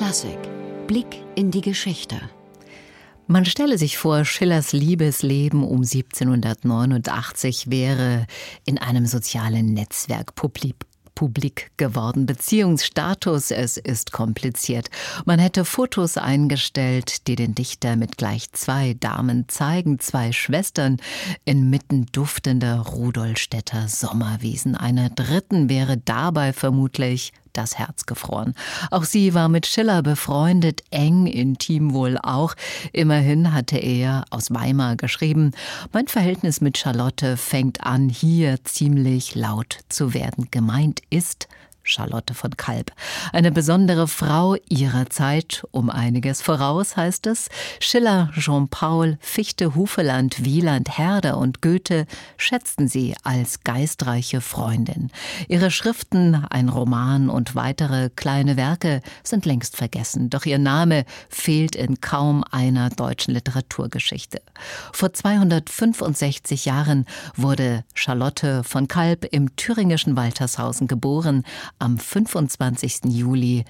Klassik. Blick in die Geschichte. Man stelle sich vor, Schillers Liebesleben um 1789 wäre in einem sozialen Netzwerk publik geworden. Beziehungsstatus, es ist kompliziert. Man hätte Fotos eingestellt, die den Dichter mit gleich 2 Damen zeigen, 2 Schwestern inmitten duftender Rudolstädter Sommerwiesen. Einer dritten wäre dabei vermutlich das Herz gefroren. Auch sie war mit Schiller befreundet, eng, intim wohl auch. Immerhin hatte er aus Weimar geschrieben: Mein Verhältnis mit Charlotte fängt an, hier ziemlich laut zu werden. Gemeint ist Charlotte von Kalb. Eine besondere Frau ihrer Zeit, um einiges voraus, heißt es. Schiller, Jean-Paul, Fichte, Hufeland, Wieland, Herder und Goethe schätzten sie als geistreiche Freundin. Ihre Schriften, ein Roman und weitere kleine Werke sind längst vergessen. Doch ihr Name fehlt in kaum einer deutschen Literaturgeschichte. Vor 265 Jahren wurde Charlotte von Kalb im thüringischen Waltershausen geboren, am 25. Juli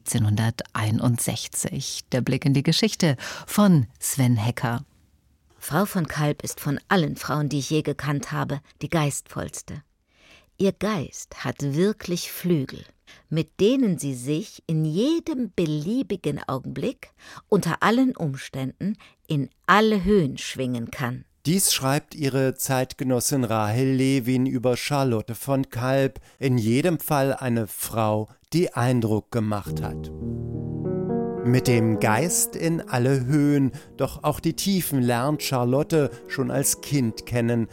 1761. Der Blick in die Geschichte von Sven Hecker. Frau von Kalb ist von allen Frauen, die ich je gekannt habe, die geistvollste. Ihr Geist hat wirklich Flügel, mit denen sie sich in jedem beliebigen Augenblick, unter allen Umständen, in alle Höhen schwingen kann. Dies schreibt ihre Zeitgenossin Rahel Lewin über Charlotte von Kalb, in jedem Fall eine Frau, die Eindruck gemacht hat. Mit dem Geist in alle Höhen, doch auch die Tiefen lernt Charlotte schon als Kind kennen.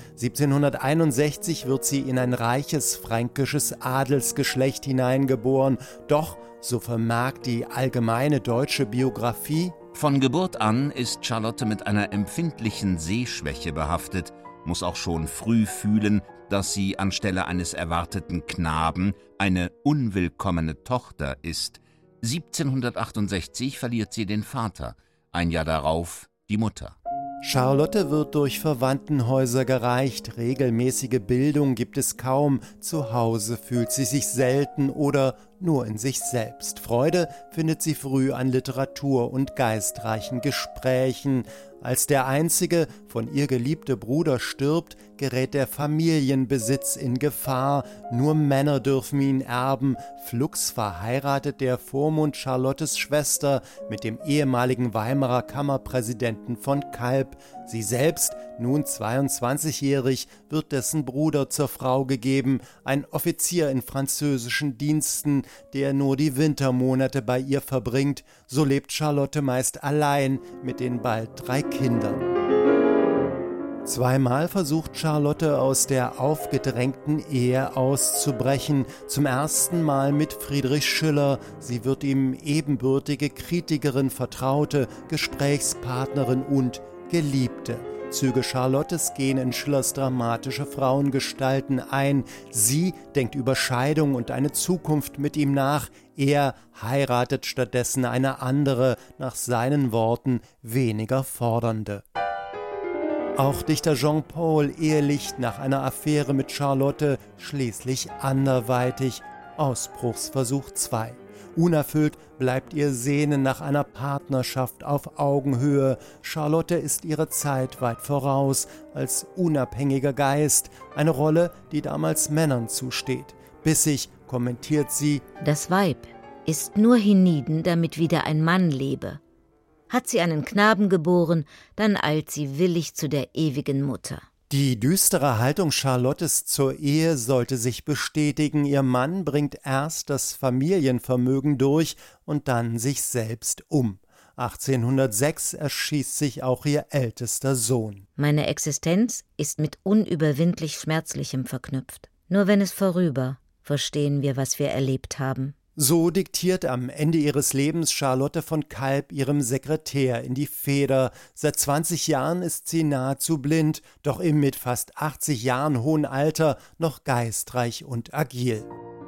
1761 wird sie in ein reiches fränkisches Adelsgeschlecht hineingeboren, doch, so vermerkt die allgemeine deutsche Biografie: Von Geburt an ist Charlotte mit einer empfindlichen Sehschwäche behaftet, muss auch schon früh fühlen, dass sie anstelle eines erwarteten Knaben eine unwillkommene Tochter ist. 1768 verliert sie den Vater, ein Jahr darauf die Mutter. Charlotte wird durch Verwandtenhäuser gereicht, regelmäßige Bildung gibt es kaum, zu Hause fühlt sie sich selten oder nur in sich selbst. Freude findet sie früh an Literatur und geistreichen Gesprächen. Als der einzige, von ihr geliebte Bruder stirbt, gerät der Familienbesitz in Gefahr. Nur Männer dürfen ihn erben. Flugs verheiratet der Vormund Charlottes Schwester mit dem ehemaligen Weimarer Kammerpräsidenten von Kalb. Sie selbst, nun 22-jährig, wird dessen Bruder zur Frau gegeben, ein Offizier in französischen Diensten, der nur die Wintermonate bei ihr verbringt. So lebt Charlotte meist allein mit den bald 3 Kindern. Zweimal versucht Charlotte aus der aufgedrängten Ehe auszubrechen. Zum ersten Mal mit Friedrich Schiller. Sie wird ihm ebenbürtige Kritikerin, Vertraute, Gesprächspartnerin und Geliebte. Züge Charlottes gehen in Schillers dramatische Frauengestalten ein. Sie denkt über Scheidung und eine Zukunft mit ihm nach. Er heiratet stattdessen eine andere, nach seinen Worten weniger fordernde. Auch Dichter Jean-Paul ehelicht nach einer Affäre mit Charlotte, schließlich anderweitig. Ausbruchsversuch 2. Unerfüllt bleibt ihr Sehnen nach einer Partnerschaft auf Augenhöhe. Charlotte ist ihrer Zeit weit voraus, als unabhängiger Geist, eine Rolle, die damals Männern zusteht. Bissig kommentiert sie: Das Weib ist nur hienieden, damit wieder ein Mann lebe. Hat sie einen Knaben geboren, dann eilt sie willig zu der ewigen Mutter. Die düstere Haltung Charlottes zur Ehe sollte sich bestätigen. Ihr Mann bringt erst das Familienvermögen durch und dann sich selbst um. 1806 erschießt sich auch ihr ältester Sohn. Meine Existenz ist mit unüberwindlich Schmerzlichem verknüpft. Nur wenn es vorüber, verstehen wir, was wir erlebt haben. So diktiert am Ende ihres Lebens Charlotte von Kalb ihrem Sekretär in die Feder. Seit 20 Jahren ist sie nahezu blind, doch im mit fast 80 Jahren hohen Alter noch geistreich und agil.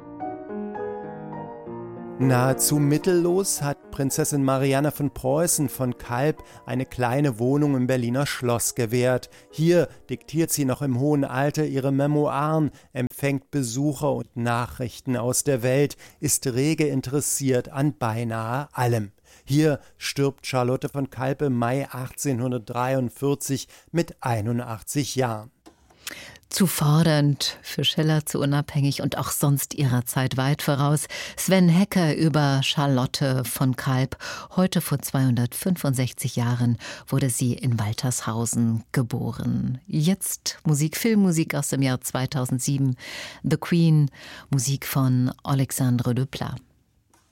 Nahezu mittellos hat Prinzessin Marianne von Preußen von Kalb eine kleine Wohnung im Berliner Schloss gewährt. Hier diktiert sie noch im hohen Alter ihre Memoiren, empfiehlt empfängt Besucher und Nachrichten aus der Welt, ist rege interessiert an beinahe allem. Hier stirbt Charlotte von Kalb im Mai 1843 mit 81 Jahren. Zu fordernd, für Schiller zu unabhängig und auch sonst ihrer Zeit weit voraus. Sven Hecker über Charlotte von Kalb. Heute vor 265 Jahren wurde sie in Waltershausen geboren. Jetzt Filmmusik aus dem Jahr 2007. The Queen, Musik von Alexandre Desplat.